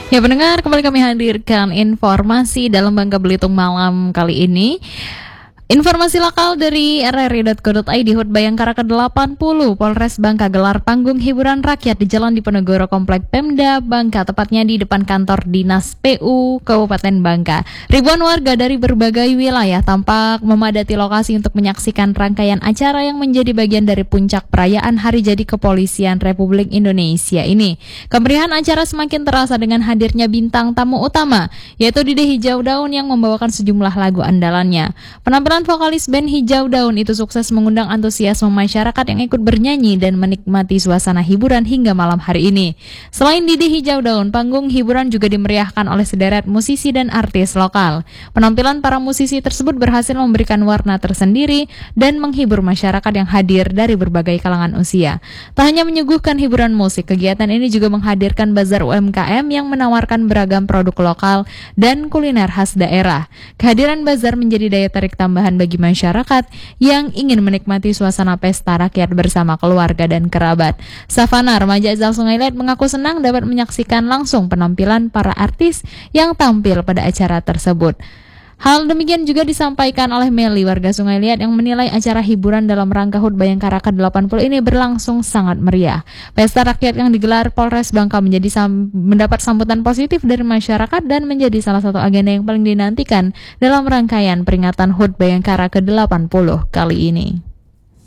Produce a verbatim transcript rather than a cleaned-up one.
Ya pendengar, kembali kami hadirkan informasi dalam Bangka Belitung malam kali ini. Informasi lokal dari r r i titik co titik i d. H U T Bayangkara ke delapan puluh Polres Bangka gelar panggung hiburan rakyat di Jalan Diponegoro Komplek Pemda Bangka, tepatnya di depan kantor Dinas P U Kabupaten Bangka. Ribuan warga dari berbagai wilayah tampak memadati lokasi untuk menyaksikan rangkaian acara yang menjadi bagian dari puncak perayaan Hari Jadi Kepolisian Republik Indonesia ini. Kemeriahan acara semakin terasa dengan hadirnya bintang tamu utama, yaitu Dede Hijau Daun yang membawakan sejumlah lagu andalannya. Penampilan vokalis band Hijau Daun itu sukses mengundang antusiasme masyarakat yang ikut bernyanyi dan menikmati suasana hiburan hingga malam hari ini. Selain Dede Hijau Daun, panggung hiburan juga dimeriahkan oleh sederet musisi dan artis lokal. Penampilan para musisi tersebut berhasil memberikan warna tersendiri dan menghibur masyarakat yang hadir dari berbagai kalangan usia. Tak hanya menyuguhkan hiburan musik, kegiatan ini juga menghadirkan bazar U M K M yang menawarkan beragam produk lokal dan kuliner khas daerah. Kehadiran bazar menjadi daya tarik tambahan bagi masyarakat yang ingin menikmati suasana pesta rakyat bersama keluarga dan kerabat. Savana, remaja asal Sungai Liat, mengaku senang dapat menyaksikan langsung penampilan para artis yang tampil pada acara tersebut. Hal demikian juga disampaikan oleh Meli, warga Sungai Liat, yang menilai acara hiburan dalam rangka H U T Bayangkara ke delapan puluh ini berlangsung sangat meriah. Pesta rakyat yang digelar Polres Bangka menjadi sam- mendapat sambutan positif dari masyarakat dan menjadi salah satu agenda yang paling dinantikan dalam rangkaian peringatan H U T Bayangkara ke delapan puluh kali ini.